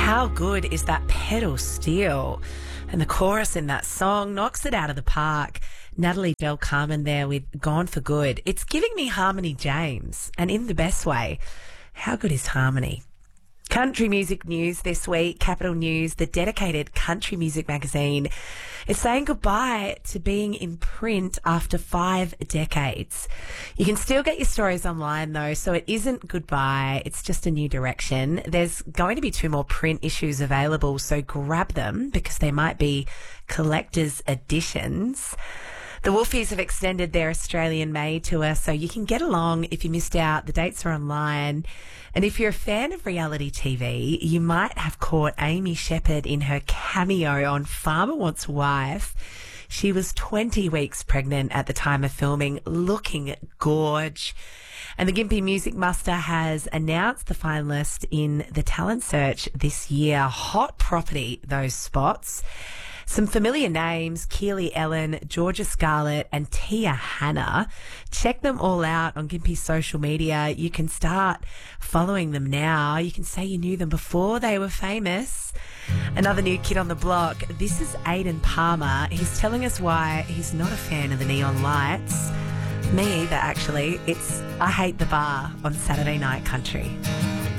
How good is that pedal steel? And the chorus in that song knocks it out of the park. Natalie Del Carmen there with Gone for Good. It's giving me Harmony James, and in the best way. How good is Harmony? Country music news this week, Capital News, the dedicated country music magazine, is saying goodbye to being in print after 5 decades. You can still get your stories online though, so it isn't goodbye, it's just a new direction. There's going to be 2 more print issues available, so grab them because they might be collector's editions. The Wolfies have extended their Australian May tour, so you can get along if you missed out. The dates are online. And if you're a fan of reality TV, you might have caught Amy Shepherd in her cameo on Farmer Wants Wife. She was 20 weeks pregnant at the time of filming, looking gorge. And the Gympie Music Muster has announced the finalist in the talent search this year. Hot property, those spots. Some familiar names, Keely Ellen, Georgia Scarlett and Tia Hanna. Check them all out on Gympie's social media. You can start following them now. You can say you knew them before they were famous. Another new kid on the block. This is Aidan Palmer. He's telling us why he's not a fan of the neon lights. Me either, actually. It's I Hate the Bar on Saturday Night Country.